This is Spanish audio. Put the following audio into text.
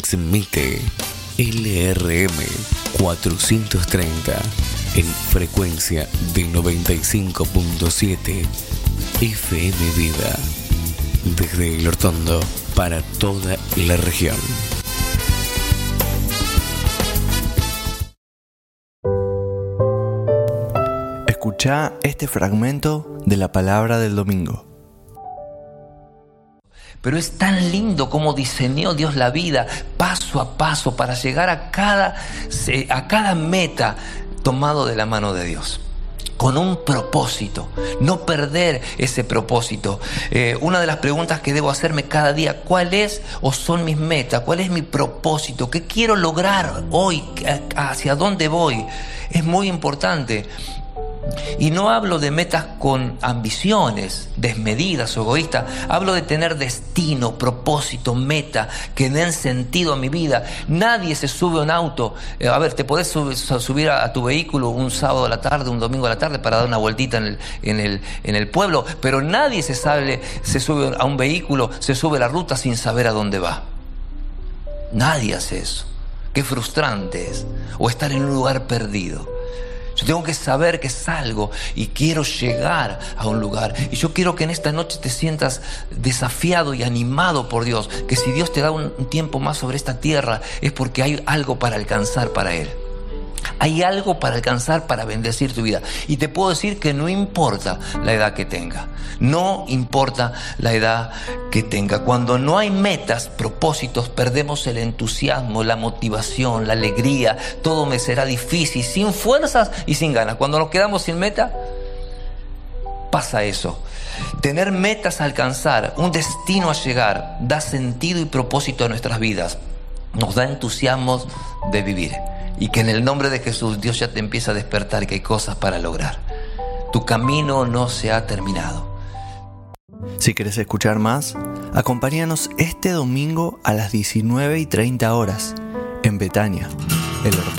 Transmite LRM 430 en frecuencia de 95.7 FM Vida. Desde El Hortondo para toda la región. Escuchá este fragmento de la palabra del domingo. Pero es tan lindo cómo diseñó Dios la vida paso a paso para llegar a cada meta tomado de la mano de Dios. Con un propósito, no perder ese propósito. Una de las preguntas que debo hacerme cada día: ¿cuál es o son mis metas? ¿Cuál es mi propósito? ¿Qué quiero lograr hoy? ¿Hacia dónde voy? Es muy importante. Y no hablo de metas con ambiciones desmedidas o egoístas. Hablo de tener destino, propósito, meta que den sentido a mi vida. Nadie se sube a un auto. Te podés subir a tu vehículo un sábado a la tarde, un domingo a la tarde para dar una vueltita en el pueblo, pero nadie se sube a un vehículo, se sube a la ruta sin saber a dónde va. Nadie hace eso. Qué frustrante es. O estar en un lugar perdido. Yo tengo que saber que salgo y quiero llegar a un lugar. Y yo quiero que en esta noche te sientas desafiado y animado por Dios. Que si Dios te da un tiempo más sobre esta tierra, es porque hay algo para alcanzar para Él. Hay algo para alcanzar, para bendecir tu vida. Y te puedo decir que no importa la edad que tenga. No importa la edad que tenga. Cuando no hay metas, propósitos, perdemos el entusiasmo, la motivación, la alegría. Todo me será difícil, sin fuerzas y sin ganas. Cuando nos quedamos sin meta, pasa eso. Tener metas a alcanzar, un destino a llegar, da sentido y propósito a nuestras vidas. Nos da entusiasmo de vivir. Y que en el nombre de Jesús Dios ya te empieza a despertar que hay cosas para lograr. Tu camino no se ha terminado. Si querés escuchar más, acompáñanos este domingo a las 19:30 horas en Betania, El Hortondo.